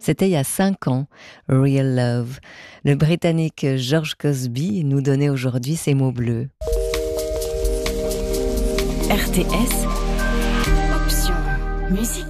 C'était il y a 5 ans, Real Love. Le Britannique George Cosby nous donnait aujourd'hui ces mots bleus. RTS, option musique.